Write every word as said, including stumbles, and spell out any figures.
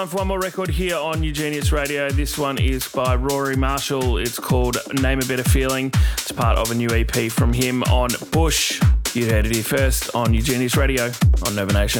For one more record here on Eugenius Radio. This one is by Rory Marshall. It's called Name a Better Feeling. It's part of a new E P from him on Bush. You heard it here first on Eugenius Radio on Nova Nation.